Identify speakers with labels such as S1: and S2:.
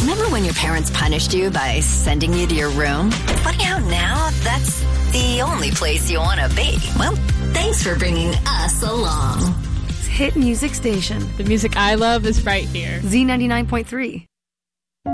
S1: Remember when your parents punished you by sending you to your room? Funny how now that's the only place you want to be. Well, thanks for bringing us along.
S2: Hit music station.
S3: The music I love is right here.
S2: Z99.3.